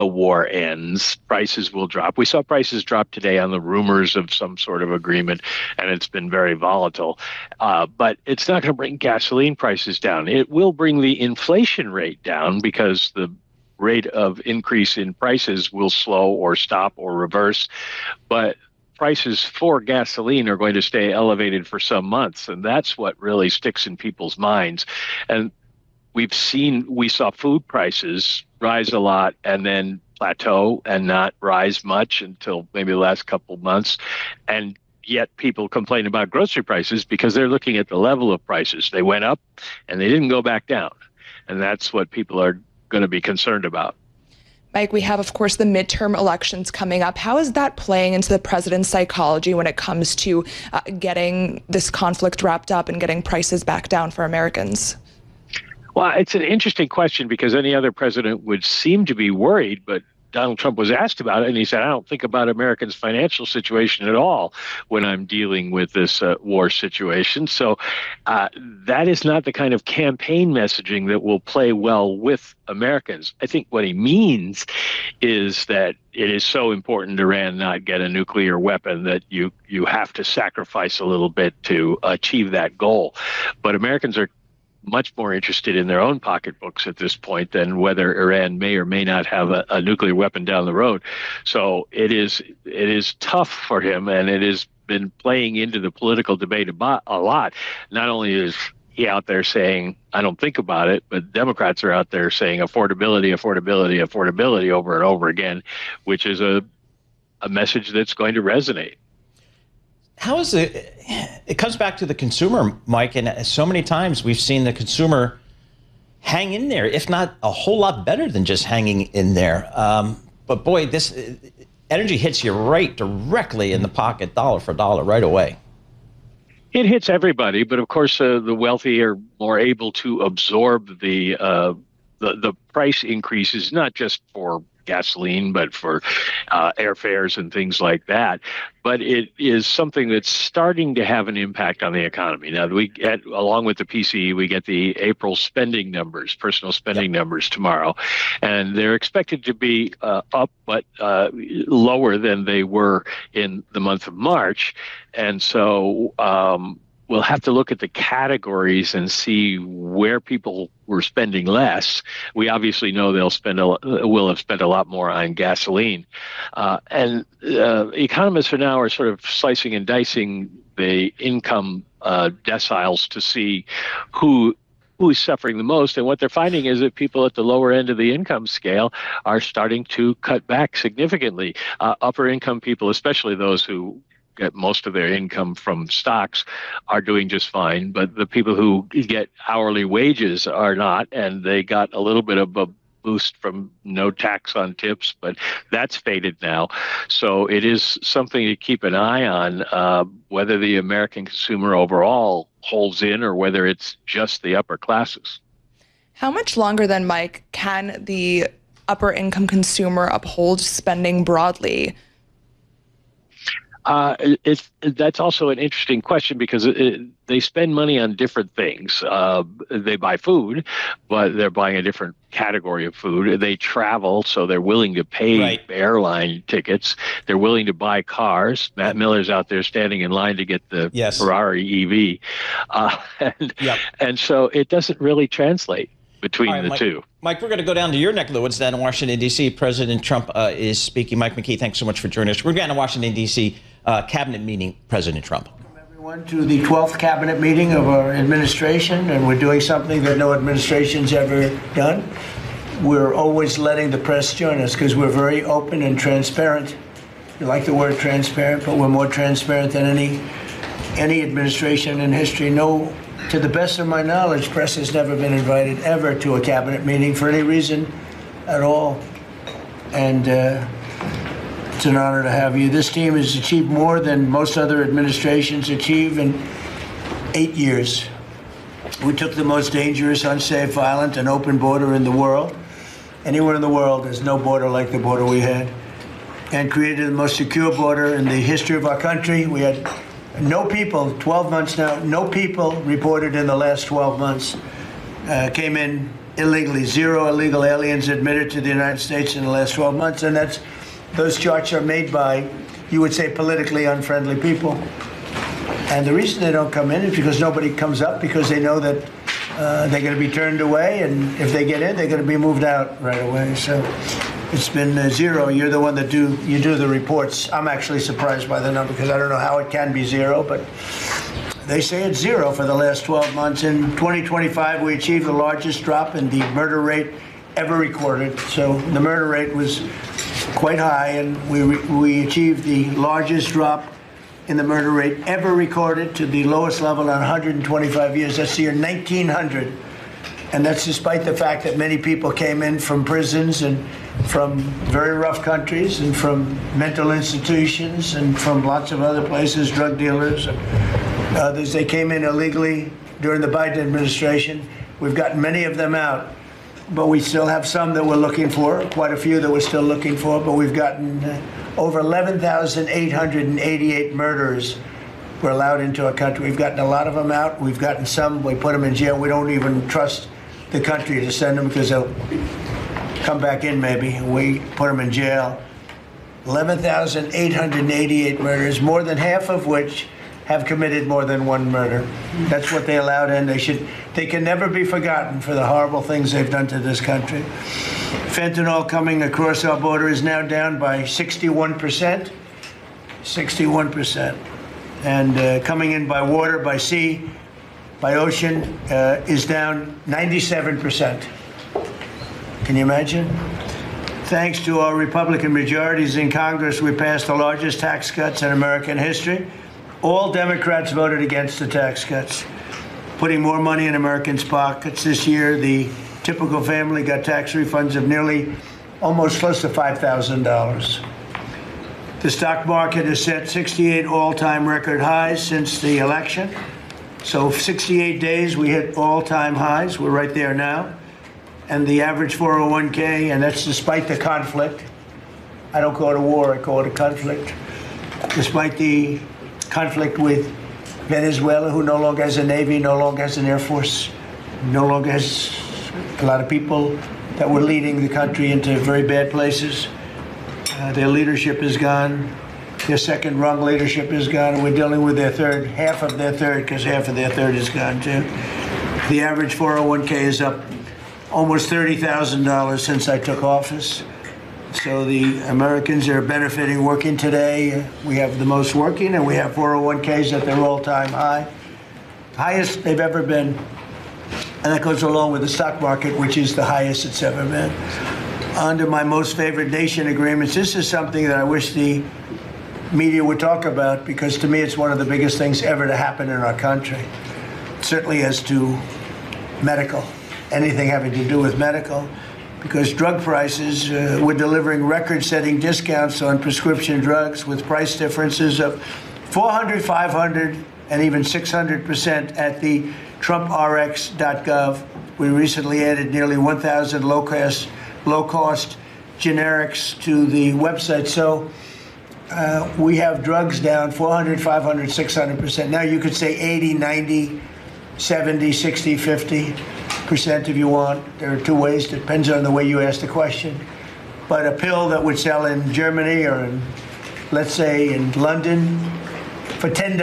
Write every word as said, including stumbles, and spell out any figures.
the war ends, prices will drop. We saw prices drop today on the rumors of some sort of agreement, and it's been very volatile. Uh, but it's not going to bring gasoline prices down. It will bring the inflation rate down because the rate of increase in prices will slow or stop or reverse. But prices for gasoline are going to stay elevated for some months, and that's what really sticks in people's minds. And we've seen, we saw food prices rise a lot and then plateau and not rise much until maybe the last couple of months. And yet people complain about grocery prices because they're looking at the level of prices. They went up and they didn't go back down. And that's what people are going to be concerned about. Mike, we have, of course, the midterm elections coming up. How is that playing into the president's psychology when it comes to uh, getting this conflict wrapped up and getting prices back down for Americans? Well, it's an interesting question because any other president would seem to be worried, but Donald Trump was asked about it, and he said, I don't think about Americans' financial situation at all when I'm dealing with this uh, war situation. So uh, that is not the kind of campaign messaging that will play well with Americans. I think what he means is that it is so important Iran not get a nuclear weapon that you, you have to sacrifice a little bit to achieve that goal. But Americans are much more interested in their own pocketbooks at this point than whether Iran may or may not have a, a nuclear weapon down the road. So it is it is tough for him, and it has been playing into the political debate a, a lot. Not only is he out there saying, I don't think about it, but Democrats are out there saying affordability, affordability, affordability over and over again, which is a a message that's going to resonate. How is it? It comes back to the consumer, Mike, and so many times we've seen the consumer hang in there, if not a whole lot better than just hanging in there. Um, but boy, this energy hits you right directly in the pocket, dollar for dollar, right away. It hits everybody, but of course, uh, the wealthy are more able to absorb the uh, the the price increases, not just for gasoline, but for uh, airfares and things like that. But it is something that's starting to have an impact on the economy. Now, we get, along with the P C E, we get the April spending numbers, personal spending yep. numbers tomorrow, and they're expected to be uh, up, but uh, lower than they were in the month of March. And so um, we'll have to look at the categories and see where people were spending less. We obviously know they'll spend a, will have spent a lot more on gasoline. Uh, and uh, economists for now are sort of slicing and dicing the income uh, deciles to see who who's suffering the most. And what they're finding is that people at the lower end of the income scale are starting to cut back significantly. Uh, upper income people, especially those who get most of their income from stocks, are doing just fine. But the people who get hourly wages are not, and they got a little bit of a boost from no tax on tips, but that's faded now. So it is something to keep an eye on, uh, whether the American consumer overall holds in or whether it's just the upper classes. How much longer then, Mike, can the upper income consumer uphold spending broadly? Uh, it's, that's also an interesting question because it, it, they spend money on different things. Uh, they buy food, but they're buying a different category of food. They travel, so they're willing to pay right. airline tickets. They're willing to buy cars. Matt Miller's out there standing in line to get the yes. Ferrari E V. Uh, and, yep. and so it doesn't really translate between right, the Mike, two. Mike, we're going to go down to your neck of the woods down in Washington, D C. President Trump uh, is speaking. Mike McKee, thanks so much for joining us. We're going to Washington, D C. Uh, cabinet meeting, President Trump. Welcome, everyone, to the twelfth cabinet meeting of our administration, and we're doing something that no administration's ever done. We're always letting the press join us because we're very open and transparent. We like the word transparent, but we're more transparent than any any administration in history. No, to the best of my knowledge, press has never been invited ever to a cabinet meeting for any reason at all. And uh, it's an honor to have you. This team has achieved more than most other administrations achieve in eight years. We took the most dangerous, unsafe, violent, and open border in the world. Anywhere in the world, there's no border like the border we had. And created the most secure border in the history of our country. We had no people, twelve months now, no people reported in the last twelve months uh, came in illegally. Zero illegal aliens admitted to the United States in the last twelve months. And that's, those charts are made by, you would say, politically unfriendly people. And the reason they don't come in is because nobody comes up, because they know that uh, they're going to be turned away. And if they get in, they're going to be moved out right away. So it's been uh, zero. You're the one that do, you do the reports. I'm actually surprised by the number because I don't know how it can be zero, but they say it's zero for the last twelve months. In twenty twenty-five, we achieved the largest drop in the murder rate ever recorded. So the murder rate was quite high, and we we achieved the largest drop in the murder rate ever recorded to the lowest level in one hundred twenty-five years. That's the year nineteen hundred. And that's despite the fact that many people came in from prisons and from very rough countries and from mental institutions and from lots of other places, drug dealers and others. They came in illegally during the Biden administration. We've gotten many of them out, but we still have some that we're looking for, quite a few that we're still looking for, but we've gotten uh, over eleven thousand eight hundred eighty-eight murderers were allowed into our country. We've gotten a lot of them out. We've gotten some, we put them in jail. We don't even trust the country to send them because they'll come back in maybe. We put them in jail. eleven thousand eight hundred eighty-eight murders, more than half of which have committed more than one murder. That's what they allowed in. They should, they can never be forgotten for the horrible things they've done to this country. Fentanyl coming across our border is now down by sixty-one percent. sixty-one percent. And uh, coming in by water, by sea, by ocean uh, is down ninety-seven percent. Can you imagine? Thanks to our Republican majorities in Congress, we passed the largest tax cuts in American history. All Democrats voted against the tax cuts, putting more money in Americans' pockets. This year, the typical family got tax refunds of nearly almost close to five thousand dollars. The stock market has set sixty-eight all-time record highs since the election. So sixty-eight days, we hit all-time highs. We're right there now. And the average four oh one k, and that's despite the conflict. I don't call it a war, I call it a conflict. Despite the conflict with Venezuela, who no longer has a Navy, no longer has an Air Force, no longer has a lot of people that were leading the country into very bad places. Uh, their leadership is gone. Their second rung leadership is gone. We're dealing with their third, half of their third, because half of their third is gone too. The average four oh one k is up almost thirty thousand dollars since I took office. So the Americans are benefiting working today. We have the most working, and we have four oh one k's at their all-time high, highest they've ever been. And that goes along with the stock market, which is the highest it's ever been. Under my most favored nation agreements, this is something that I wish the media would talk about, because to me it's one of the biggest things ever to happen in our country. Certainly as to medical, anything having to do with medical. Because drug prices, uh, we're delivering record-setting discounts on prescription drugs with price differences of four hundred, five hundred, and even six hundred percent at the Trump R X dot gov. We recently added nearly one thousand low-cost, low-cost generics to the website. So uh, we have drugs down four hundred, five hundred, six hundred percent. Now you could say eighty, ninety, seventy, sixty, fifty. Percent if you want. There are two ways. It depends on the way you ask the question. But a pill that would sell in Germany or in, let's say, in London for ten dollars